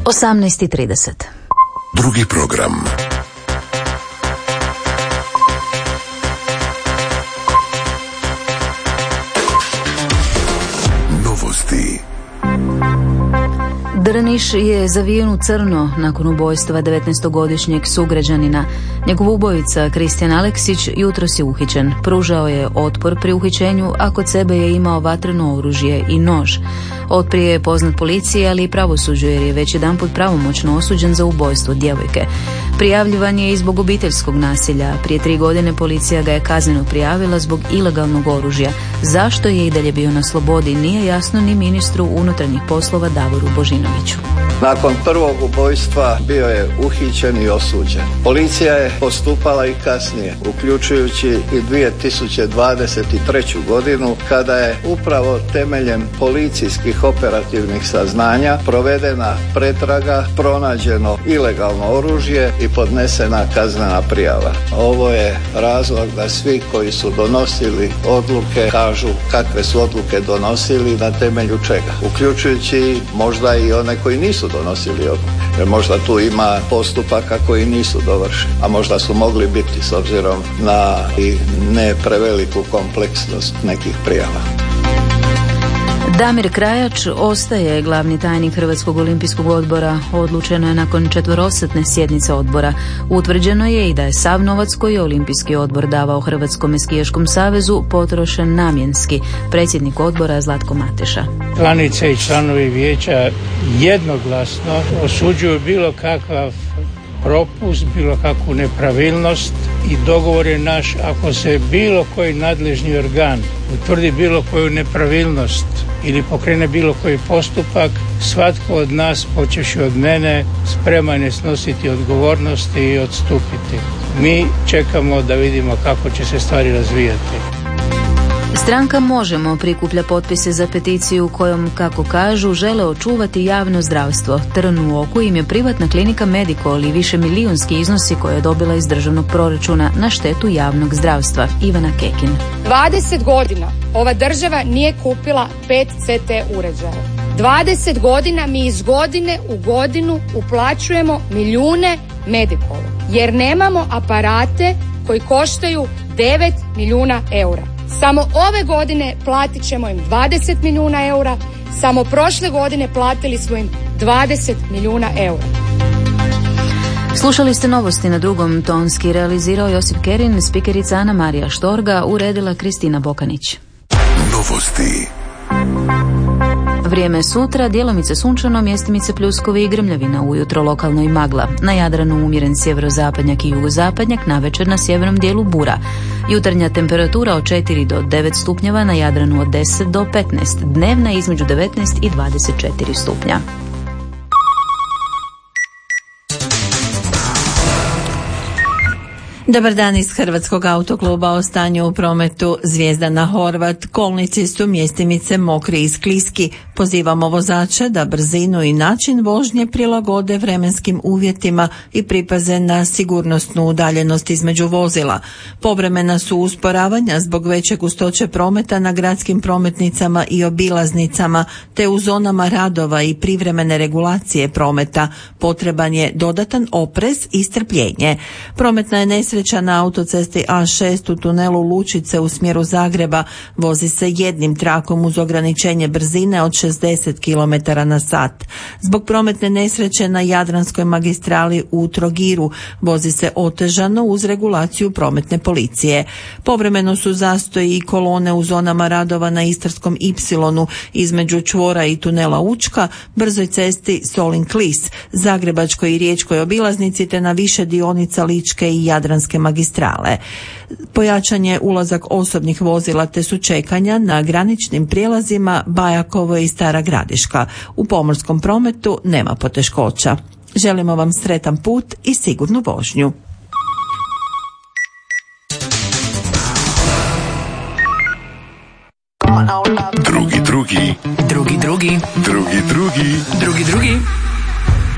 18:30. Drugi program. Novosti. Drniš je zavijen u crno nakon ubojstva 19-godišnjeg sugrađanina. Njegov ubojica, Kristijan Aleksić, jutros je uhićen. Pružao je otpor pri uhićenju, a kod sebe je imao vatreno oružje i nož. Otprije je poznat policiji, ali i pravosuđu, jer je već jedanput pravomoćno osuđen za ubojstvo djevojke. Prijavljivan je i zbog obiteljskog nasilja. Prije 3 godine policija ga je kazneno prijavila zbog ilegalnog oružja. Zašto je i dalje bio na slobodi, nije jasno ni ministru unutarnjih poslova Davoru Božinoviću. Nakon prvog ubojstva bio je uhićen i osuđen. Policija je postupala i kasnije, uključujući i 2023. godinu, kada je upravo temeljem policijskih operativnih saznanja provedena pretraga, pronađeno ilegalno oružje i podnesena kaznena prijava. Ovo je razlog da svi koji su donosili odluke kažu kakve su odluke donosili, na temelju čega, uključujući možda i one koji nisu donosili odluke. Jer možda tu ima postupaka koji nisu dovršeni, a možda su mogli biti s obzirom na i ne preveliku kompleksnost nekih prijava. Damir Krajač ostaje glavni tajnik Hrvatskog olimpijskog odbora. Odlučeno je nakon 4-satne sjednice odbora. Utvrđeno je i da je sav novac koji je Olimpijski odbor davao Hrvatskom skijaškom savezu potrošen namjenski. Predsjednik odbora Zlatko Mateša. Članice i članovi vijeća jednoglasno osuđuju bilo kakav propust, bilo kakvu nepravilnost i dogovor je naš, ako se bilo koji nadležni organ utvrdi bilo koju nepravilnost ili pokrene bilo koji postupak, svatko od nas, počevši od mene, spreman je snositi odgovornosti i odstupiti. Mi čekamo da vidimo kako će se stvari razvijati. Stranka Možemo prikuplja potpise za peticiju kojom, kako kažu, žele očuvati javno zdravstvo. Trn u oku im je privatna klinika Medikol i višemilijunski iznosi koje je dobila iz državnog proračuna na štetu javnog zdravstva. Ivana Kekin. 20 godina ova država nije kupila 5 CT uređaja. 20 godina mi iz godine u godinu uplaćujemo milijune Medikolu, jer nemamo aparate koji koštaju 9 milijuna eura. Samo ove godine platit ćemo im 20 milijuna eura, samo prošle godine platili smo im 20 milijuna eura. Slušali ste novosti na Drugom, tonski realizirao Josip Kerin, spikerica Ana Marija Štorga, uredila Kristina Bokanić. Novosti. Vrijeme sutra, djelomice sunčano, mjestimice pljuskovi i grmljavina, ujutro lokalno i magla. Na Jadranu umjeren sjeverozapadnjak i jugozapadnjak, navečer na sjevernom dijelu bura. Jutarnja temperatura od 4 do 9 stupnjeva, na Jadranu od 10 do 15, dnevna između 19 i 24 stupnja. Dobar dan iz Hrvatskog autokluba. O stanju u prometu. Zvijezdana Horvat, kolnici su mjestimice mokri i skliski. Pozivamo vozače da brzinu i način vožnje prilagode vremenskim uvjetima i pripaze na sigurnosnu udaljenost između vozila. Povremena su usporavanja zbog veće gustoće prometa na gradskim prometnicama i obilaznicama, te u zonama radova i privremene regulacije prometa. Potreban je dodatan oprez i strpljenje. Prometna je nesreća na autocesti A6 u tunelu Lučice u smjeru Zagreba. Vozi se jednim trakom uz ograničenje brzine od 60 km na sat. Zbog prometne nesreće na Jadranskoj magistrali u Trogiru vozi se otežano uz regulaciju prometne policije. Povremeno su zastoji i kolone u zonama radova na Istarskom Y između čvora i tunela Učka, brzoj cesti Solin-Klis, Zagrebačkoj i Riječkoj obilaznici te na više dionica Ličke i Jadranske magistrale. Pojačan je ulazak osobnih vozila te su čekanja na graničnim prijelazima Bajakovo i Stara Gradiška. U pomorskom prometu nema poteškoća. Želimo vam sretan put i sigurnu vožnju. Drugi.